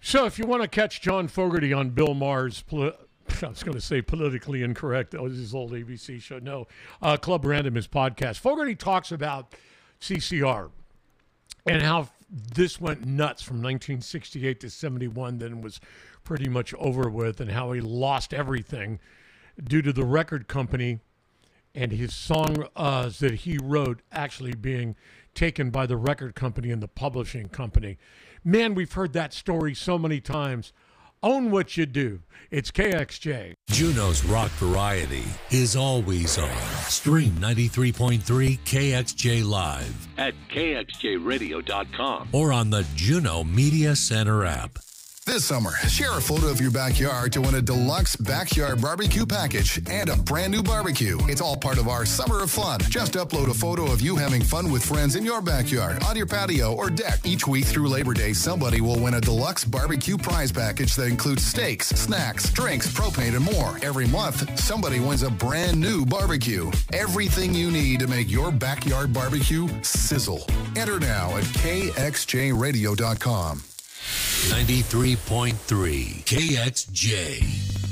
So if you want to catch John Fogerty on Bill Maher's, I was going to say politically incorrect. That was his old ABC show. No, Club Random, his podcast. Fogerty talks about CCR and how this went nuts from 1968 to 71, then was pretty much over with, and how he lost everything due to the record company and his song that he wrote actually being taken by the record company and the publishing company. Man, we've heard that story so many times. Own what you do. It's KXJ. Juno's Rock Variety is always on. Stream 93.3 KXJ Live at KXJRadio.com or on the Juno Media Center app. This summer, share a photo of your backyard to win a deluxe backyard barbecue package and a brand new barbecue. It's all part of our Summer of Fun. Just upload a photo of you having fun with friends in your backyard, on your patio, or deck. Each week through Labor Day, somebody will win a deluxe barbecue prize package that includes steaks, snacks, drinks, propane, and more. Every month, somebody wins a brand new barbecue. Everything you need to make your backyard barbecue sizzle. Enter now at KXJRadio.com. 93.3 KXJ.